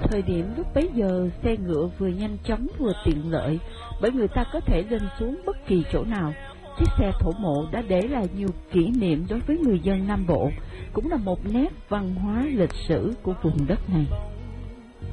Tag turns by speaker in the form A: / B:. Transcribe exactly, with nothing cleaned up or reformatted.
A: Thời điểm lúc bấy giờ, xe ngựa vừa nhanh chóng vừa tiện lợi, bởi người ta có thể lên xuống bất kỳ chỗ nào. Chiếc xe thổ mộ đã để lại nhiều kỷ niệm đối với người dân Nam Bộ, cũng là một nét văn hóa lịch sử của vùng đất này.